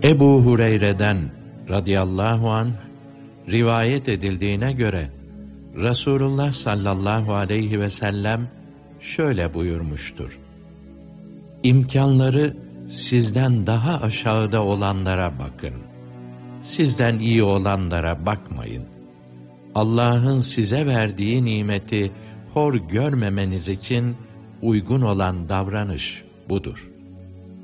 Ebu Hureyre'den radıyallahu anh rivayet edildiğine göre Resulullah sallallahu aleyhi ve sellem şöyle buyurmuştur: İmkanları sizden daha aşağıda olanlara bakın. Sizden iyi olanlara bakmayın. Allah'ın size verdiği nimeti hor görmemeniz için uygun olan davranış budur.